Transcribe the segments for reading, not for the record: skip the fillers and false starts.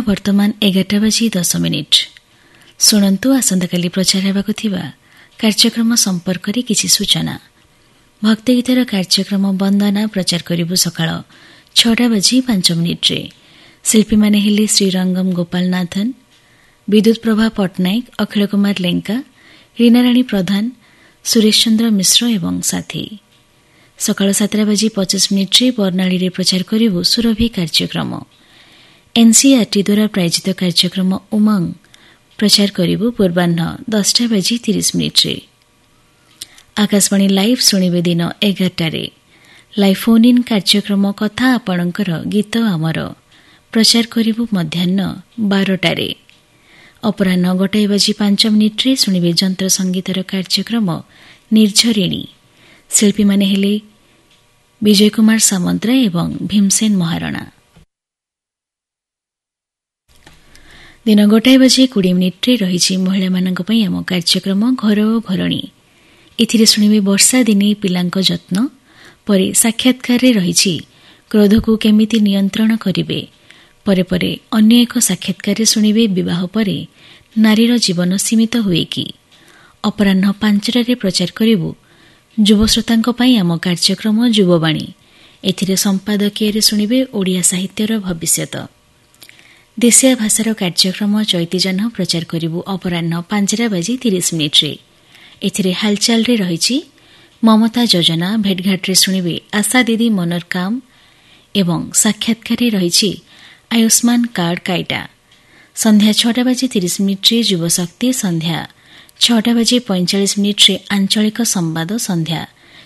ବର୍ତ୍ତମାନ 11:10। ଶୁଣନ୍ତୁ ଆସନ୍ତାକାଲି ପ୍ରଚାର ହେବାକୁ ଥିବା କାର୍ଯ୍ୟକ୍ରମ ସମ୍ପର୍କରେ କିଛି ସୂଚନା। ଭକ୍ତିଗୀତର କାର୍ଯ୍ୟକ୍ରମ ବନ୍ଦନା ପ୍ରଚାର କରିବୁ ସକାଳ 6:05। ଶିଳ୍ପୀମାନେ ହେଲେ ଶ୍ରୀରଙ୍ଗମ ଗୋପାଳନାଥନ, ବିଦ୍ୟୁତ ପ୍ରଭା ପଟ୍ଟନାୟକ, ଅଖିଳ କୁମାର ଲେଙ୍କା, ରୀନାରାଣୀ ପ୍ରଧାନ, ସୁରେଶ ଚନ୍ଦ୍ର ମିଶ୍ର ଏବଂ ସାଥୀ। ସକାଳ 7:25 ବର୍ଣ୍ଣାଳୀରେ ପ୍ରଚାର କରିବୁ ସୁରଭି କାର୍ଯ୍ୟକ୍ରମ। ଏନ୍ସିଆର୍ଟି ଦ୍ୱାରା ପ୍ରାୟୋଜିତ କାର୍ଯ୍ୟକ୍ରମ ଉମଙ୍ଗ ପ୍ରଚାର କରିବୁ ପୂର୍ବାହ୍ନ 10:30। ଆକାଶବାଣୀ ଲାଇଭ୍ ଶୁଣିବେ ଦିନ 11ଟାରେ। ଲାଇଭ୍ ଫୋନ୍ ଇନ୍ କାର୍ଯ୍ୟକ୍ରମ କଥା ଆପଣଙ୍କର ଗୀତ ଆମର ପ୍ରଚାର କରିବୁ ମଧ୍ୟାହ୍ନ 12ଟାରେ। ଅପରାହ୍ନ 1:05 ଶୁଣିବେ ଯନ୍ତ୍ର ସଙ୍ଗୀତର କାର୍ଯ୍ୟକ୍ରମ ନିର୍ଝରିଣୀ। ଶିଳ୍ପୀମାନେ ହେଲେ ବିଜୟ କୁମାର ସାମନ୍ତରାୟ ଏବଂ ଭୀମସେନ ମହାରଣା। ଦିନ 1:20 ରହିଛି ମହିଳାମାନଙ୍କ ପାଇଁ ଆମ କାର୍ଯ୍ୟକ୍ରମ ଘର ଓ ଘରଣୀ। ଏଥିରେ ଶୁଣିବେ ବର୍ଷା ଦିନେ ପିଲାଙ୍କ ଯତ୍ନ। ପରେ ସାକ୍ଷାତକାରରେ ରହିଛି କ୍ରୋଧକୁ କେମିତି ନିୟନ୍ତ୍ରଣ କରିବେ। ପରେ ପରେ ଅନ୍ୟ ଏକ ସାକ୍ଷାତକାରରେ ଶୁଣିବେ ବିବାହ ପରେ ନାରୀର ଜୀବନ ସୀମିତ ହୁଏ କି। ଅପରାହ୍ନ 5ଟାରେ ପ୍ରଚାର କରିବୁ ଯୁବଶ୍ରୋତାଙ୍କ ପାଇଁ ଆମ କାର୍ଯ୍ୟକ୍ରମ ଯୁବବାଣୀ। ଏଥିରେ ସମ୍ପାଦକୀୟରେ ଶୁଣିବେ ଓଡ଼ିଆ ସାହିତ୍ୟର ଭବିଷ୍ୟତ। ଦେଶୀୟ ଭାଷାର କାର୍ଯ୍ୟକ୍ରମ ଚୈତିଜହ୍ନ ପ୍ରଚାର କରିବୁ ଅପରାହ୍ନ 5:30। ଏଥିରେ ହାଲଚାଲରେ ରହିଛି ମମତା ଯୋଜନା। ଭେଟଘାଟରେ ଶୁଣିବେ ଆଶା ଦିଦି ମନର କାମ ଏବଂ ସାକ୍ଷାତକାରରେ ରହିଛି ଆୟୁଷ୍ମାନ କାର୍ଡ କାଇଟା। ସନ୍ଧ୍ୟା 6:30 ଯୁବଶକ୍ତି। ସନ୍ଧ୍ୟା 6:45 ଆଞ୍ଚଳିକ ସମ୍ବାଦ। ସନ୍ଧ୍ୟା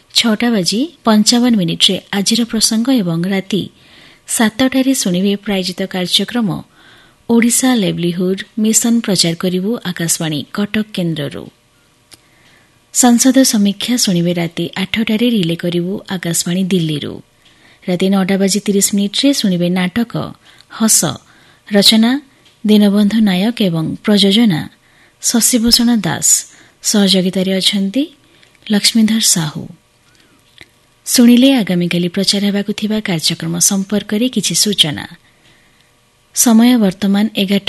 6:55 ଆଜିର ପ୍ରସଙ୍ଗ ଏବଂ ରାତି 7ଟାରେ ଶୁଣିବେ ପ୍ରାୟୋଜିତ କାର୍ଯ୍ୟକ୍ରମ ଓଡ଼ିଶା ଲେଭଲିହୁଡ୍ ମିଶନ ପ୍ରଚାର କରିବୁ ଆକାଶବାଣୀ କଟକ କେନ୍ଦ୍ରରୁ। ସଂସଦ ସମୀକ୍ଷା ଶୁଣିବେ ରାତି 8ଟାରେ ରିଲେ କରିବୁ ଆକାଶବାଣୀ ଦିଲ୍ଲୀରୁ। ରାତି 9:30 ଶୁଣିବେ ନାଟକ ହସ। ରଚନା ଦୀନବନ୍ଧୁ ନାୟକ ଏବଂ ପ୍ରଯୋଜନା ଶଶିଭୂଷଣ ଦାସ। ସହଯୋଗିତାରେ ଅଛନ୍ତି ଲକ୍ଷ୍ମୀଧର ସାହୁ। ଶୁଣିଲେ ଆଗାମୀକାଲି ପ୍ରଚାର ହେବାକୁ ଥିବା କାର୍ଯ୍ୟକ୍ରମ ସମ୍ପର୍କରେ କିଛି ସୂଚନା। ସମୟ ବର୍ତ୍ତମାନ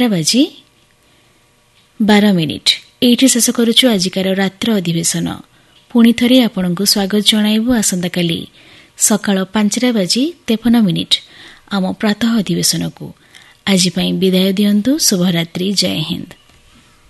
11:12। ଏଇଠି ଶେଷ କରୁଛୁ ଆଜିକାର ରାତ୍ର ଅଧିବେଶନ। ପୁଣି ଥରେ ଆପଣଙ୍କୁ ସ୍ୱାଗତ ଜଣାଇବୁ ଆସନ୍ତାକାଲି ସକାଳ 5:53 ଆମ ପ୍ରାତଃ ଅଧିବେଶନକୁ। ଆଜି ପାଇଁ ବିଦାୟ ଦିଅନ୍ତୁ। ଶୁଭରାତ୍ରି। ଜୟ ହିନ୍ଦ।